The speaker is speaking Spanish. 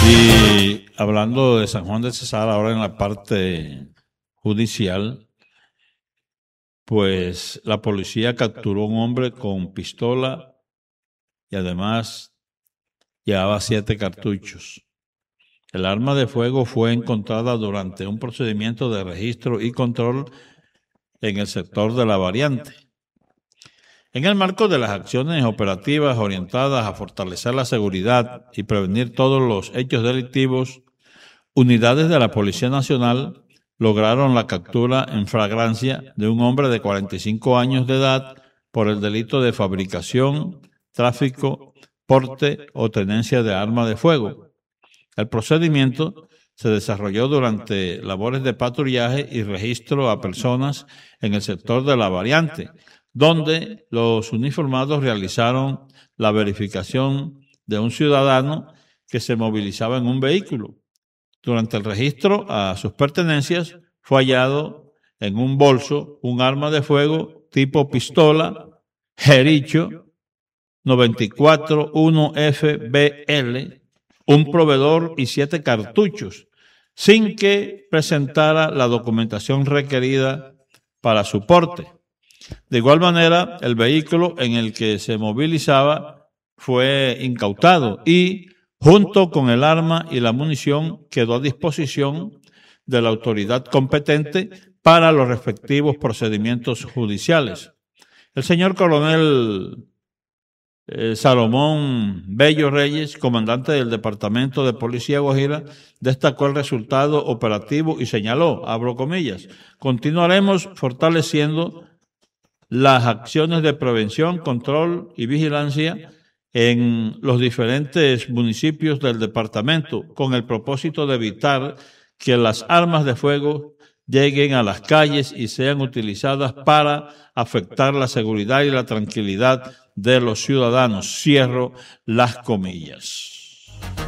Y hablando de San Juan de Cesar, ahora en la parte judicial, pues la policía capturó a un hombre con pistola y además llevaba 7 cartuchos. El arma de fuego fue encontrada durante un procedimiento de registro y control en el sector de la Variante. En el marco de las acciones operativas orientadas a fortalecer la seguridad y prevenir todos los hechos delictivos, unidades de la Policía Nacional lograron la captura en flagrancia de un hombre de 45 años de edad por el delito de fabricación, tráfico, porte o tenencia de arma de fuego. El procedimiento se desarrolló durante labores de patrullaje y registro a personas en el sector de la Variante, donde los uniformados realizaron la verificación de un ciudadano que se movilizaba en un vehículo. Durante el registro a sus pertenencias fue hallado en un bolso un arma de fuego tipo pistola Jericho 941FBL, un proveedor y 7 cartuchos, sin que presentara la documentación requerida para su porte. De igual manera, el vehículo en el que se movilizaba fue incautado y, junto con el arma y la munición, quedó a disposición de la autoridad competente para los respectivos procedimientos judiciales. El señor coronel Salomón Bello Reyes, comandante del Departamento de Policía Guajira, destacó el resultado operativo y señaló, abro comillas, continuaremos fortaleciendo las acciones de prevención, control y vigilancia en los diferentes municipios del departamento con el propósito de evitar que las armas de fuego lleguen a las calles y sean utilizadas para afectar la seguridad y la tranquilidad de los ciudadanos. Cierro las comillas.